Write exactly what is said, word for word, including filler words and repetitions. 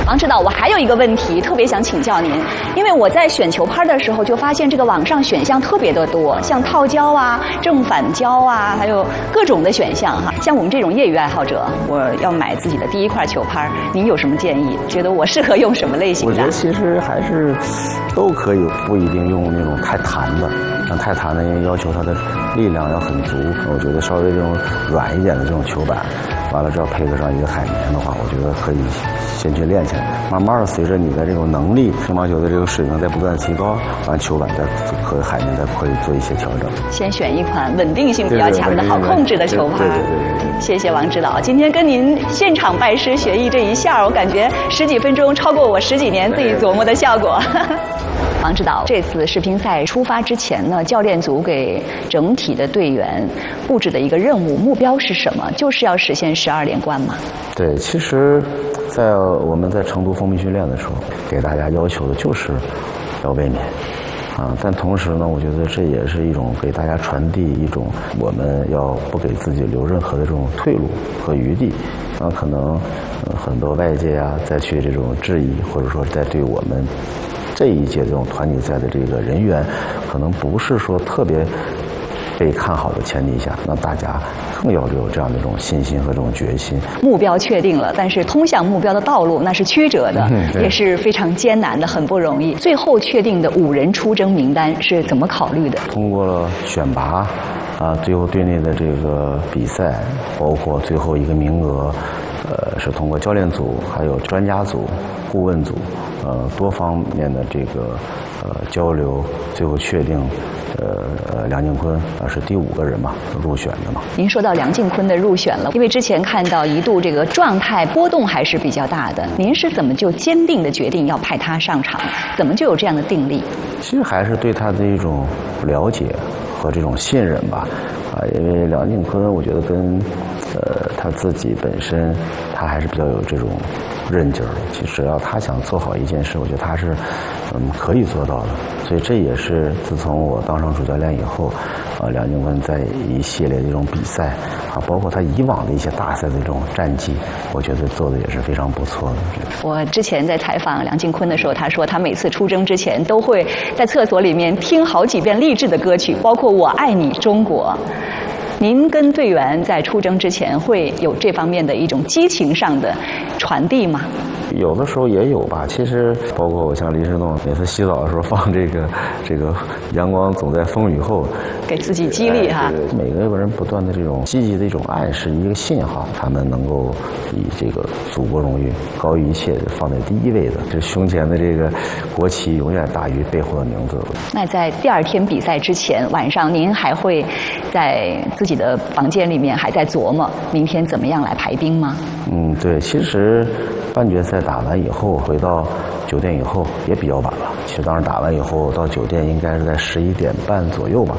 王指导，我还有一个问题特别想请教您，因为我在选球拍的时候就发现这个网上选项特别的多，像套胶啊、正反胶啊，还有各种的选项哈。像我们这种业余爱好者，我要买自己的第一块球拍，您有什么建议？觉得我适合用什么类型的？ 我觉得其实还是都可以，不一定用那种太弹的。像太弹的，因为要求它的力量要很足。我觉得稍微这种软一点的这种球板，完了只要配合上一个海绵的话，我觉得可以先去练起来。慢慢的，随着你的这种能力，乒乓球的这个水平在不断的提高，完球板再和海绵再可以做一些调整。 先选一款稳定性比较强的、好控制的球拍。 对对对对。 谢谢王指导，今天跟您现场拜师学艺这一下，我感觉十几分钟超过我十几年自己琢磨的效果。王指导，这次世乒赛出发之前呢，教练组给整体的队员布置的一个任务目标是什么？就是要实现十二连冠吗？ 对，其实，在我们在成都封闭训练的时候，给大家要求的就是要卫冕。啊，但同时呢，我觉得这也是一种给大家传递一种我们要不给自己留任何的这种退路和余地。啊，可能、呃、很多外界啊再去这种质疑，或者说在对我们这一届这种团体赛的这个人员，可能不是说特别被看好的前提下，那大家更要有这样的一种信心和这种决心。 目标确定了，但是通向目标的道路那是曲折的，嗯、也是非常艰难的，很不容易。最后确定的五人出征名单是怎么考虑的？ 通过了选拔，啊，最后队内的这个比赛，包括最后一个名额，呃，是通过教练组、还有专家组、顾问组，呃，多方面的这个呃交流，最后确定。呃呃，梁靖昆啊是第五个人嘛入选的嘛。 您说到梁靖昆的入选了，因为之前看到一度这个状态波动还是比较大的，您是怎么就坚定的决定要派他上场？怎么就有这样的定力？ 其实还是对他的一种了解和这种信任吧。啊，因为梁靖昆，我觉得跟呃他自己本身，他还是比较有这种韧劲儿。其实只要他想做好一件事，我觉得他是嗯可以做到的。所以这也是自从我当上主教练以后，啊，梁靖昆在一系列的这种比赛啊，包括他以往的一些大赛的这种战绩，我觉得做的也是非常不错的。 我之前在采访梁靖昆的时候，他说他每次出征之前都会在厕所里面听好几遍励志的歌曲，包括《我爱你中国》。您跟队员在出征之前会有这方面的一种激情上的传递吗？ 有的时候也有吧。其实包括我像林世栋，每次洗澡的时候放这个这个阳光总在风雨后， 给自己激励哈。 每个人不断的这种积极的一种爱是一个信号，他们能够以这个祖国荣誉高于一切放在第一位的，这胸前的这个国旗永远大于背后的名字。那在第二天比赛之前晚上，您还会在自己的房间里面还在琢磨明天怎么样来排兵吗？ 嗯，对，其实半决赛打完以后回到酒店以后也比较晚了。其实当时打完以后到酒店应该是在十一点半左右吧。